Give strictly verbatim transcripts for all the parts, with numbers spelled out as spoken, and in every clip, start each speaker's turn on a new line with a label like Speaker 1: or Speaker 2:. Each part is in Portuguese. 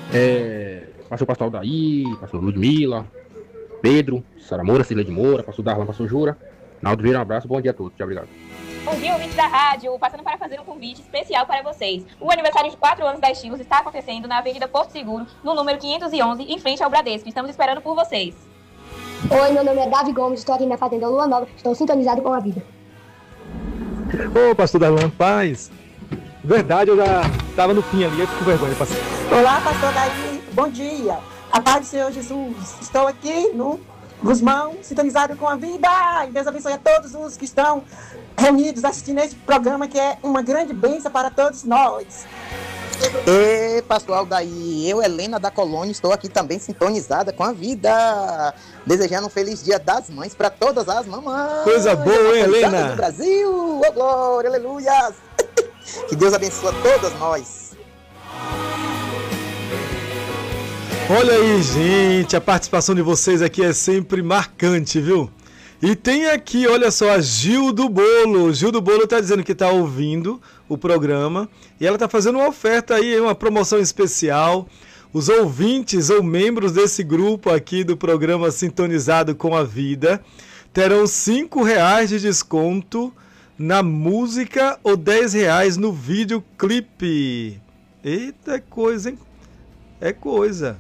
Speaker 1: É, pastor Pastor Aldair, pastor Ludmila, Pedro, Sara Moura, Cília de Moura, pastor Darlan, pastor Jura. Naldo Vieira, um abraço, bom dia a todos. Tchau, obrigado.
Speaker 2: Bom dia, ouvintes da rádio, passando para fazer um convite especial para vocês. O aniversário de quatro anos da Estilos está acontecendo na Avenida Porto Seguro, no número quinhentos e onze, em frente ao Bradesco. Estamos esperando por vocês.
Speaker 3: Oi, meu nome é Davi Gomes, estou aqui na Fazenda Lua Nova, estou sintonizado com a vida.
Speaker 4: Ô, pastor Darlan, paz. Verdade, eu já estava no fim ali, eu fico com vergonha, pastor.
Speaker 5: Olá, pastor Daí, bom dia. A paz do Senhor Jesus. Estou aqui no Gusmão, sintonizado com a vida. E Deus abençoe a todos os que estão reunidos assistindo esse programa, que é uma grande bênção para todos nós.
Speaker 6: Ei, pastor Aldair, eu, Helena da Colônia, estou aqui também sintonizada com a vida, desejando um feliz dia das mães para todas as mamães.
Speaker 4: Coisa boa, hein, Helena?
Speaker 6: Do Brasil, oh glória, aleluia. Que Deus abençoe todas nós.
Speaker 4: Olha aí, gente, a participação de vocês aqui é sempre marcante, viu? E tem aqui, olha só, a Gil do Bolo. Gil do Bolo está dizendo que está ouvindo o programa e ela está fazendo uma oferta aí, uma promoção especial. Os ouvintes ou membros desse grupo aqui do programa Sintonizado com a Vida terão cinco reais de desconto na música ou dez reais no videoclipe. Eita, é coisa, hein? É coisa.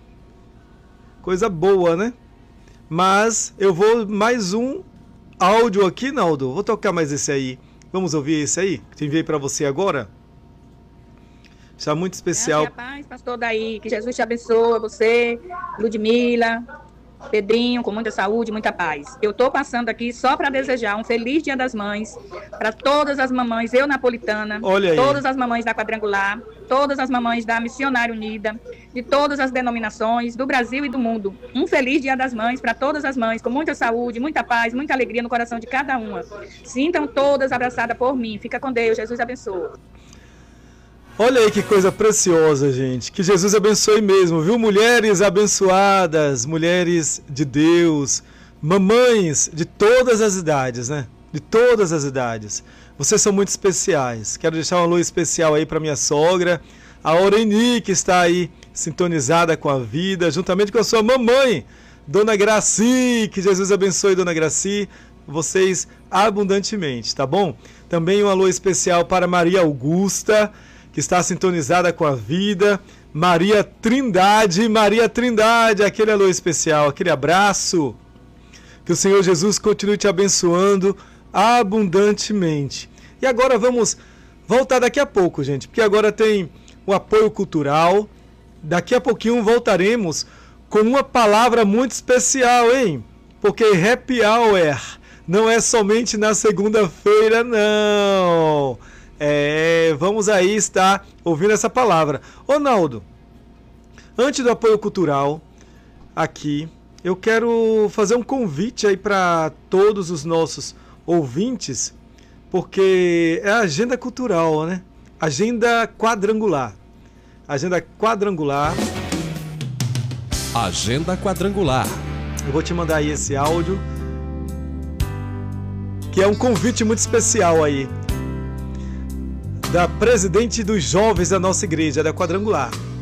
Speaker 4: Coisa boa, né? Mas eu vou mais um áudio aqui, Naldo. Vou tocar mais esse aí. Vamos ouvir esse aí? Que enviei para você agora. Está muito especial.
Speaker 2: Graças a paz, pastor Daí. Que Jesus te abençoe, você, Ludmila, Pedrinho, com muita saúde, muita paz. Eu estou passando aqui só para desejar um feliz Dia das Mães para todas as mamães, eu napolitana,
Speaker 4: Olha aí.
Speaker 2: Todas as mamães da Quadrangular, todas as mamães da Missionária Unida, de todas as denominações do Brasil e do mundo. Um feliz Dia das Mães para todas as mães, com muita saúde, muita paz, muita alegria no coração de cada uma. Sintam todas abraçadas por mim. Fica com Deus, Jesus abençoe.
Speaker 4: Olha aí que coisa preciosa, gente. Que Jesus abençoe mesmo, viu? Mulheres abençoadas, mulheres de Deus, mamães de todas as idades, né? De todas as idades. Vocês são muito especiais. Quero deixar um alô especial aí para minha sogra, a Oreni, que está aí sintonizada com a vida, juntamente com a sua mamãe, Dona Graci. Que Jesus abençoe, Dona Graci, vocês abundantemente, tá bom? Também um alô especial para Maria Augusta, que está sintonizada com a vida, Maria Trindade, Maria Trindade, aquele alô especial, aquele abraço, que o Senhor Jesus continue te abençoando abundantemente. E agora vamos voltar daqui a pouco, gente, porque agora tem o apoio cultural, daqui a pouquinho voltaremos com uma palavra muito especial, hein? Porque Happy Hour não é somente na segunda-feira, não. É, vamos aí estar ouvindo essa palavra. Ô Naldo, antes do apoio cultural aqui, eu quero fazer um convite aí para todos os nossos ouvintes, porque é a agenda cultural, né? Agenda quadrangular. Agenda quadrangular.
Speaker 7: Agenda quadrangular.
Speaker 4: Eu vou te mandar aí esse áudio, que é um convite muito especial aí da presidente dos jovens da nossa igreja, da Quadrangular.